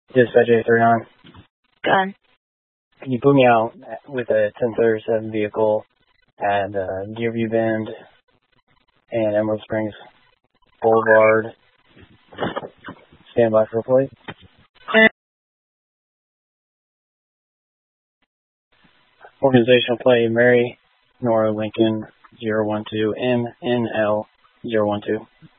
Dispatch 839. Gun. Can you put me out with a 1037 vehicle at Deerview Bend and Emerald Springs Boulevard? Stand by for a plate. Organizational plate, Mary Nora Lincoln 012 MNL 012.